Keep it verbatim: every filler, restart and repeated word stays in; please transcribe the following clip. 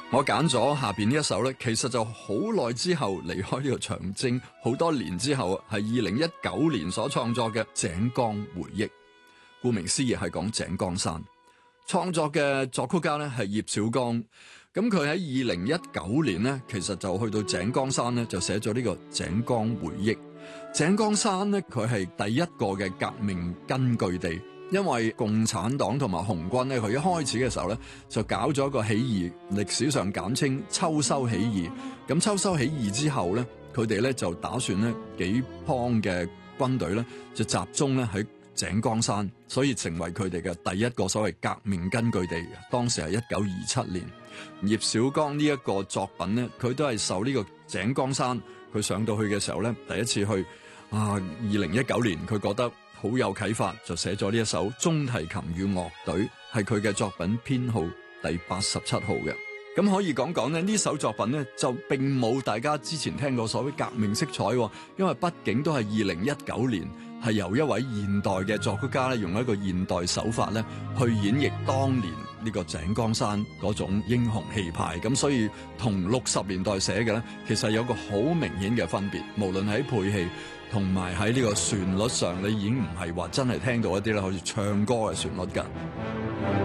我揀咗下邊呢一首咧，其實就好耐之後離開呢個長征，好多年之後係二零一九年所創作嘅《井岡回憶》。顧名思義係講井岡山。創作嘅作曲家咧係葉小剛，咁佢喺二零一九年咧，其實就去到井岡山咧，就寫咗呢個《井岡回憶》。井岡山咧，佢係第一個嘅革命根據地。因為共產黨同埋紅軍咧，佢一開始嘅時候咧就搞咗一個起義，歷史上簡稱秋收起義。咁秋收起義之後咧，佢哋咧就打算咧幾幫嘅軍隊咧就集中咧喺井岡山，所以成為佢哋嘅第一個所謂革命根據地。當時係一九二七年，葉小剛呢一個作品咧，佢都係受呢個井岡山，佢上到去嘅時候咧，第一次去啊，二零一九年佢覺得好有啟發，就寫咗呢一首中提琴與樂隊，係佢嘅作品編號第八十七號嘅。咁可以講講咧，呢首作品咧就並冇大家之前聽過所謂革命色彩，因為畢竟都係二零一九年，係由一位現代嘅作曲家咧，用一個現代手法咧去演繹當年呢個井岡山嗰種英雄氣派。咁所以同六十年代寫嘅咧，其實有個好明顯嘅分別，無論喺配器同埋喺呢個旋律上，你已經唔係話真係聽到一啲咧好似唱歌嘅旋律㗎。